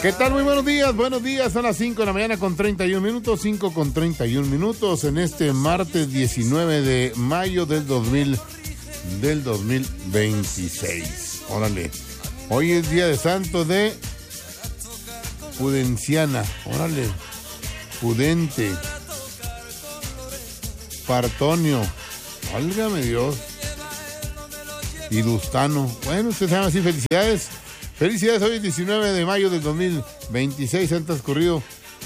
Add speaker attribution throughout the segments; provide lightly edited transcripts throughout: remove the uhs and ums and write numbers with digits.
Speaker 1: ¿Qué tal? Muy buenos días, son las 5 de la mañana con 31 minutos, 5 con 31 minutos en este martes 19 de mayo del 2026. Órale, hoy es día de santo de Pudenciana, órale, Pudente, Partonio, válgame Dios, y Dustano. Bueno, ustedes saben así, felicidades. Felicidades, hoy es 19 de mayo del 2026, han transcurrido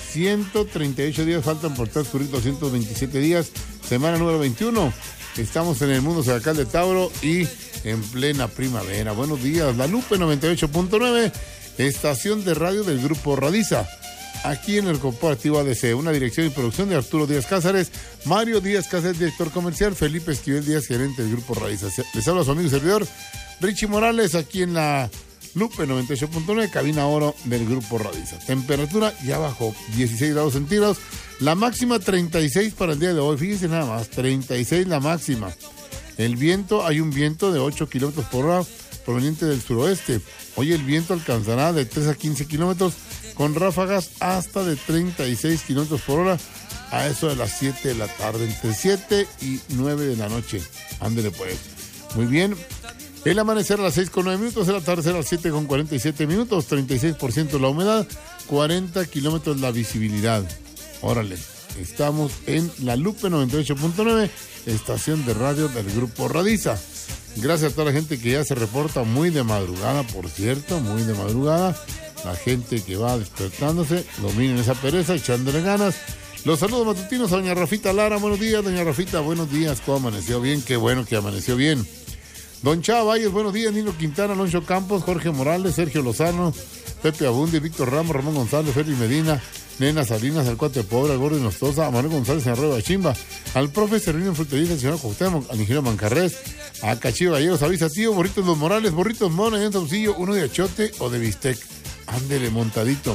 Speaker 1: 138 días, faltan por transcurrir 227 días, semana número 21. Estamos en el mundo zodiacal de Tauro y en plena primavera. Buenos días, La Lupe 98.9, estación de radio del Grupo Radiza, aquí en el Corporativo ADC, una dirección y producción de Arturo Díaz Cázares, Mario Díaz Cázares, director comercial, Felipe Esquivel Díaz, gerente del Grupo Radiza. Les habla su amigo y servidor, Richie Morales, aquí en la Lupe 98.9, cabina oro del Grupo Radiza. Temperatura ya bajó 16 grados centígrados, la máxima 36 para el día de hoy, fíjense nada más, 36 la máxima. El viento, hay un viento de 8 kilómetros por hora proveniente del suroeste. Hoy el viento alcanzará de 3 a 15 kilómetros con ráfagas hasta de 36 kilómetros por hora a eso de las 7 de la tarde, entre 7 y 9 de la noche. Ándele pues. Muy bien. El amanecer a las 6:09 minutos, el atardecer a las 7:47 minutos, 36% la humedad, 40 kilómetros la visibilidad. Órale, estamos en la Lupe 98.9, estación de radio del Grupo Radiza. Gracias a toda la gente que ya se reporta muy de madrugada, por cierto, muy de madrugada. La gente que va despertándose, dominen esa pereza, echándole ganas. Los saludos matutinos a doña Rafita Lara. Buenos días, doña Rafita, buenos días. ¿Cómo amaneció? Bien, qué bueno que amaneció bien. Don Chava Valles, buenos días. Nino Quintana, Alonso Campos, Jorge Morales, Sergio Lozano, Pepe Abundi, Víctor Ramos, Ramón González, Félix Medina, Nena Salinas, al Cuate Pobre, al Gordo Nostosa, a Manuel González en Arroyo de Chimba, al profe Servín en Frutería, al señor Cuauhtémoc, al ingeniero Mancarrés, a Cachillo Gallegos, avisa tío, Burritos Los Morales, Burritos Mono, y en Saucillo, uno de achote o de bistec. Ándele, montadito.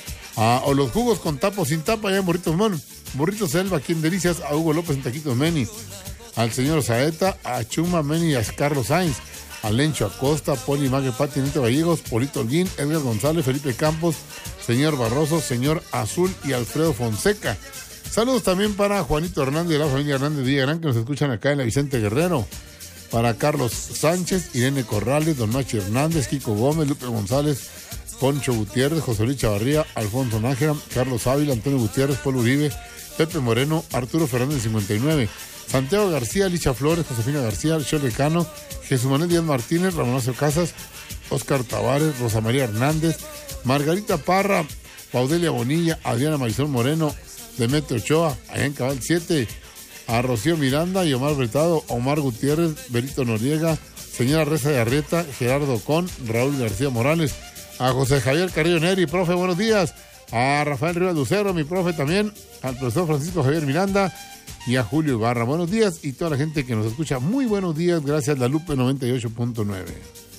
Speaker 1: O los jugos con tapa o sin tapa, allá en Burritos Mono. Burritos Selva, aquí en Delicias, a Hugo López en Taquitos Meni, al señor Saeta, a Chuma Meni y a Carlos Sainz, a Lencho Acosta, Poli Mague Pati, Nito Gallegos, Polito Holguín, Edgar González, Felipe Campos, señor Barroso, señor Azul y Alfredo Fonseca. Saludos también para Juanito Hernández de la familia Hernández Villagrán, que nos escuchan acá en la Vicente Guerrero. Para Carlos Sánchez, Irene Corrales, Don Machi Hernández, Kiko Gómez, Lupe González, Poncho Gutiérrez, José Luis Chavarría, Alfonso Nájera, Carlos Ávila, Antonio Gutiérrez, Paul Uribe, Pepe Moreno, Arturo Fernández 59, Santiago García, Licha Flores, Josefina García, Chole Cano, Jesús Manuel Díaz Martínez, Ramonacio Casas, Oscar Tavares, Rosa María Hernández, Margarita Parra, Paudelia Bonilla, Adriana Marisol Moreno, Demetrio Ochoa, allá en Cabal 7, a Rocío Miranda y Omar Bretado, Omar Gutiérrez, Berito Noriega, señora Reza de Arrieta, Gerardo Con, Raúl García Morales, a José Javier Carrillo Neri, profe, buenos días, a Rafael Rivas Lucero, mi profe también, al profesor Francisco Javier Miranda y a Julio Ibarra. Buenos días y toda la gente que nos escucha, muy buenos días, gracias a La Lupe 98.9.